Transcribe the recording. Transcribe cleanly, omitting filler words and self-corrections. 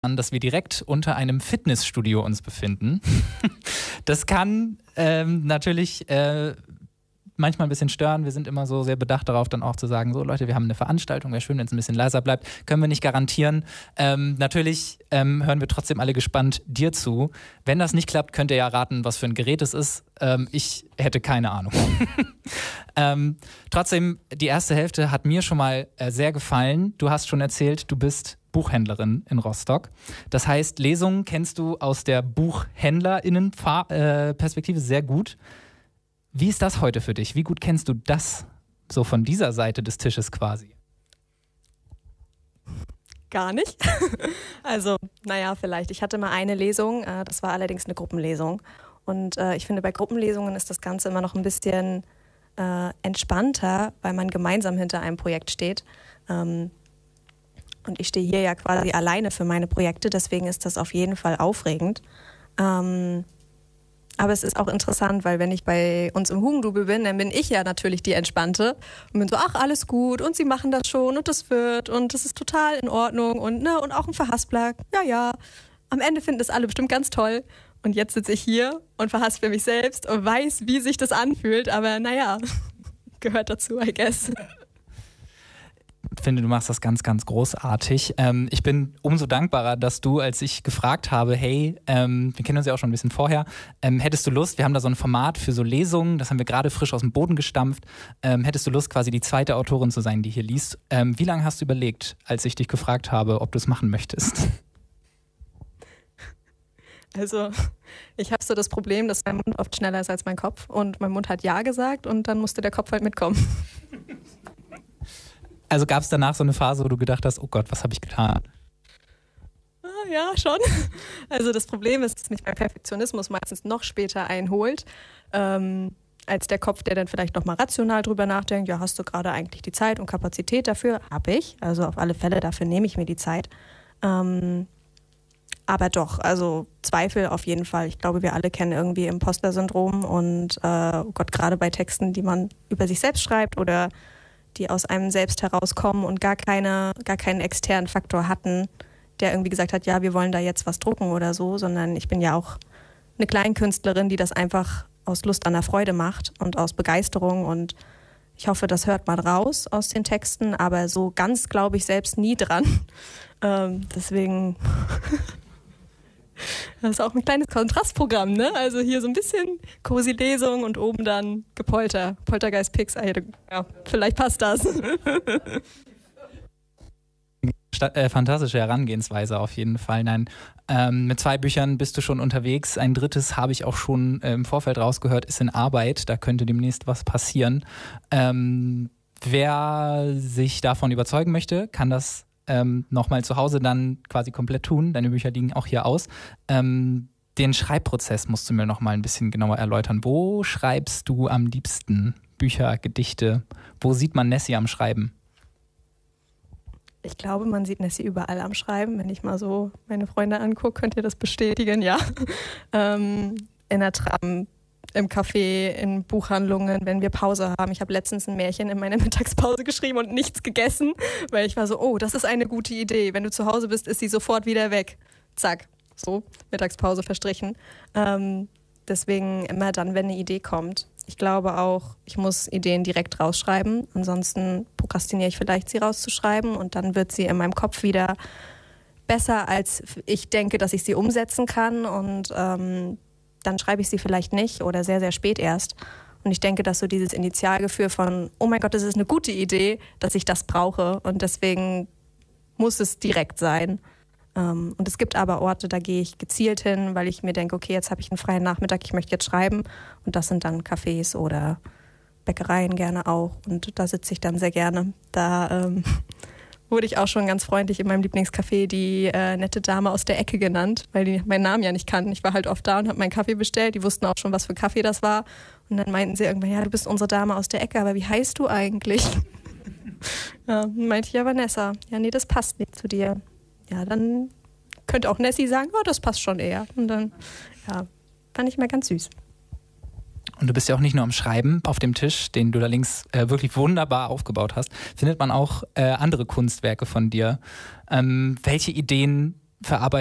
dass wir direkt unter einem Fitnessstudio uns befinden. Das kann natürlich manchmal ein bisschen stören. Wir sind immer so sehr bedacht darauf, dann auch zu sagen, so Leute, wir haben eine Veranstaltung, wäre schön, wenn es ein bisschen leiser bleibt. Können wir nicht garantieren. Natürlich hören wir trotzdem alle gespannt dir zu. Wenn das nicht klappt, könnt ihr ja raten, was für ein Gerät es ist. Ich hätte keine Ahnung. Trotzdem, die erste Hälfte hat mir schon mal sehr gefallen. Du hast schon erzählt, du bist Buchhändlerin in Rostock. Das heißt, Lesungen kennst du aus der BuchhändlerInnen-Perspektive sehr gut. Wie ist das heute für dich? Wie gut kennst du das so von dieser Seite des Tisches quasi? Gar nicht. Also, vielleicht. Ich hatte mal eine Lesung, das war allerdings eine Gruppenlesung. Und ich finde, bei Gruppenlesungen ist das Ganze immer noch ein bisschen entspannter, weil man gemeinsam hinter einem Projekt steht. Und ich stehe hier ja quasi alleine für meine Projekte, deswegen ist das auf jeden Fall aufregend. Aber es ist auch interessant, weil wenn ich bei uns im Hugendubel bin, dann bin ich ja natürlich die Entspannte und bin so, ach, alles gut und sie machen das schon und das wird und das ist total in Ordnung und auch ein Verhaspler, ja. Am Ende finden das alle bestimmt ganz toll und jetzt sitze ich hier und verhaspel mich selbst und weiß, wie sich das anfühlt, aber gehört dazu, I guess. Ich finde, du machst das ganz, ganz großartig. Ich bin umso dankbarer, dass du, als ich gefragt habe, hey, wir kennen uns ja auch schon ein bisschen vorher, hättest du Lust, wir haben da so ein Format für so Lesungen, das haben wir gerade frisch aus dem Boden gestampft, hättest du Lust, quasi die zweite Autorin zu sein, die hier liest. Wie lange hast du überlegt, als ich dich gefragt habe, ob du es machen möchtest? Also, ich habe so das Problem, dass mein Mund oft schneller ist als mein Kopf und mein Mund hat Ja gesagt und dann musste der Kopf halt mitkommen. Also gab es danach so eine Phase, wo du gedacht hast, oh Gott, was habe ich getan? Ja, schon. Also das Problem ist, dass mich mein Perfektionismus meistens noch später einholt, als der Kopf, der dann vielleicht nochmal rational drüber nachdenkt, ja, hast du gerade eigentlich die Zeit und Kapazität dafür? Habe ich. Also auf alle Fälle, dafür nehme ich mir die Zeit. Aber doch, also Zweifel auf jeden Fall. Ich glaube, wir alle kennen irgendwie Imposter-Syndrom und oh Gott, gerade bei Texten, die man über sich selbst schreibt oder die aus einem selbst herauskommen und gar keinen externen Faktor hatten, der irgendwie gesagt hat, ja, wir wollen da jetzt was drucken oder so, sondern ich bin ja auch eine Kleinkünstlerin, die das einfach aus Lust an der Freude macht und aus Begeisterung und ich hoffe, das hört man raus aus den Texten, aber so ganz glaube ich selbst nie dran. Deswegen das ist auch ein kleines Kontrastprogramm, ne? Also hier so ein bisschen cozy Lesung und oben dann Gepolter, Poltergeist Pix. Ja, vielleicht passt das. Fantastische Herangehensweise auf jeden Fall. Nein, mit 2 Büchern bist du schon unterwegs. Ein drittes habe ich auch schon im Vorfeld rausgehört, ist in Arbeit. Da könnte demnächst was passieren. Wer sich davon überzeugen möchte, kann das nochmal zu Hause dann quasi komplett tun. Deine Bücher liegen auch hier aus. Den Schreibprozess musst du mir nochmal ein bisschen genauer erläutern. Wo schreibst du am liebsten Bücher, Gedichte? Wo sieht man Nessie am Schreiben? Ich glaube, man sieht Nessie überall am Schreiben. Wenn ich mal so meine Freunde angucke, könnt ihr das bestätigen, ja. In der Tram, im Café, in Buchhandlungen, wenn wir Pause haben. Ich habe letztens ein Märchen in meiner Mittagspause geschrieben und nichts gegessen, weil ich war so, oh, das ist eine gute Idee. Wenn du zu Hause bist, ist sie sofort wieder weg. Zack, so, Mittagspause verstrichen. Deswegen immer dann, wenn eine Idee kommt. Ich glaube auch, ich muss Ideen direkt rausschreiben. Ansonsten prokrastiniere ich vielleicht, sie rauszuschreiben und dann wird sie in meinem Kopf wieder besser, als ich denke, dass ich sie umsetzen kann und dann schreibe ich sie vielleicht nicht oder sehr, sehr spät erst. Und ich denke, dass so dieses Initialgefühl von, oh mein Gott, das ist eine gute Idee, dass ich das brauche. Und deswegen muss es direkt sein. Und es gibt aber Orte, da gehe ich gezielt hin, weil ich mir denke, okay, jetzt habe ich einen freien Nachmittag, ich möchte jetzt schreiben. Und das sind dann Cafés oder Bäckereien gerne auch. Und da sitze ich dann sehr gerne. Da wurde ich auch schon ganz freundlich in meinem Lieblingscafé die nette Dame aus der Ecke genannt, weil die meinen Namen ja nicht kannten. Ich war halt oft da und habe meinen Kaffee bestellt. Die wussten auch schon, was für Kaffee das war. Und dann meinten sie irgendwann, ja, du bist unsere Dame aus der Ecke, aber wie heißt du eigentlich? Ja, meinte ich, ja, Vanessa. Ja, nee, das passt nicht zu dir. Ja, dann könnte auch Nessie sagen, oh, das passt schon eher. Und dann, ja, fand ich mal ganz süß. Und du bist ja auch nicht nur am Schreiben. Auf dem Tisch, den du da links wirklich wunderbar aufgebaut hast, findet man auch andere Kunstwerke von dir. Welche Ideen verarbeite